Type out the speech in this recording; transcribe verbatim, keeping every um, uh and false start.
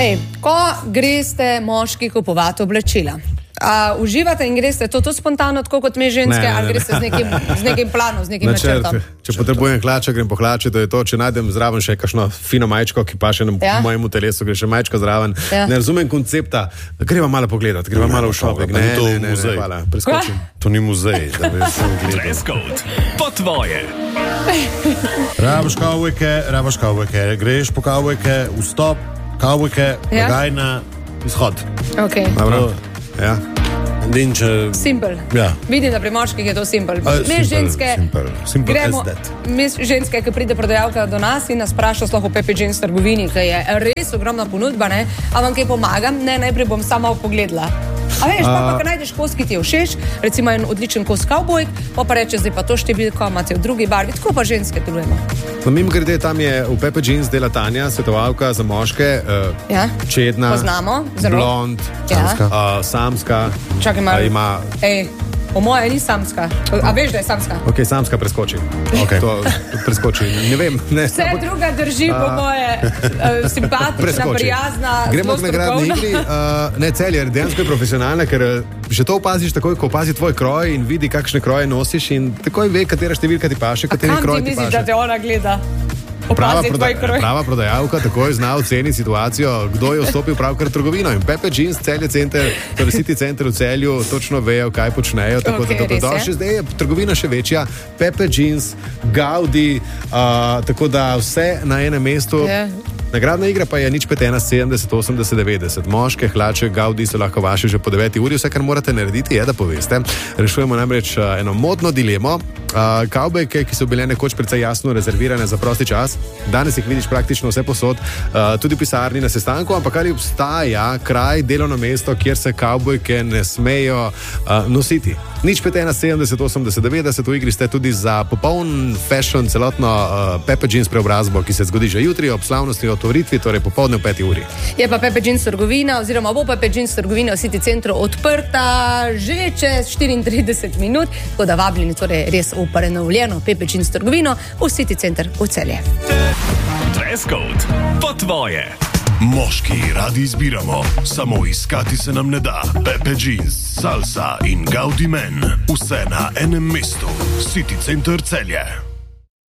Ej, ko greste moški kupovati oblačila, a uživate in greste to, to spontano, tako kot mi ženske, ne, ne, ne. ali greste z nekim, z nekim planom, z nekim načrtom? Če potrebujem hlače, grem po hlače, to je to. Če najdem zraven še kakšno fino majčko, ki pa še na ja? mojemu telesu, gre še majčko zraven. Ja. Ne razumem koncepta, greva malo pogledati, greva malo v šopek. Ne, ne, ne, ne, ne, hvala, preskočim. To ni muzej, da bi se gledal. Dress code, po tvoje. Rabiš kavbojke, rabiš kavbojke, greš po kavbojke, vstop, kavbojke, Ja? blagajna, izhod. Okay. Dobro, ja. In če... Simpel. Ja. Vidim, da pri moških je to simpel. A, Mi simple, ženske, simple, simple gremo, as that. mi ženske, ki pride prodajalka do nas in nas spraša sploh v Pepe Jeans trgovini, ki je res ogromna ponudba, ne? A vam kaj pomagam? Ne, najprej bom sama pogledala. A veš, pa, pa, ko najdeš kos, ki ti je všeč, recimo en odličen kos kavbojk, pa pa reče, zdaj pa to številko imate v drugi barvi, tako pa ženske delujemo. No, mimogrede, tam je v Pepe Jeans dela Tanja, svetovalka za moške, uh, Ja? čedna, Poznamo, zelo. blond, Ja. samska. Uh, samska. Čakaj malo. A ima... Ej, po moje ni samska. A veš, da je samska? Ok, samska preskoči. Okay. To preskoči. Ne vem. Ne, Vse druga drži, po moje, uh, simpatična, Preskoči. prijazna, Gremo zelo k nagradni strokovna. igri. Uh, ne, Celje, dejansko je profesionalna, ker uh, že to opaziš takoj, ko opazi tvoj kroj in vidi, kakšne kroje nosiš in takoj ve, katera številka ti paše, kateri Kam kroj ti ti misliš, da paše. te ona gleda? Prava, Opazi proda tvoj kroj. prava prodajalka takoj zna oceniti situacijo, kdo je vstopil pravkar v trgovino. In Pepe Jeans, Celje center, torej City center v Celju, točno vejo, kaj počnejo. Tako Okej, da dobrodošli. Zdaj je trgovina še večja. Pepe Jeans, Gaudi, uh, tako da vse na enem mestu. Ja. Nagradna igra pa je nič pet ena sedemdeset osemdeset devetdeset. Moške hlače Gaudi so lahko vaše že po deveti uri. Vse, kar morate narediti, je, da poveste. Rešujemo namreč uh, eno modno dilemo. Uh, kavbojke, ki so bile nekoč precej jasno rezervirane za prosti čas, danes jih vidiš praktično vse posod, uh, tudi v pisarni na sestanku, ampak ali obstaja kraj, delovno mesto, kjer se kavbojke ne smejo uh, nositi. Nič pet ena sedemdeset osemdeset devetdeset, v igri ste tudi za popoln fashion, celotno uh, Pepe Jeans preobrazbo, ki se zgodi že jutri ob slavnosti otvoritvi, torej popoldne v peti uri. Je pa Pepe Jeans trgovina, oziroma bo Pepe Jeans trgovina v City centru odprta že čez štiriintrideset minut, tako da vabljeni torej res v prenovljeno Pepe Jeans trgovino v City center v Celje. Dress code, po tvoje. Moški radi izbiramo, samo iskati se nam ne da. Pepe Jeans, Salsa in Gaudi Men, vse na enem mestu. City Center Celje.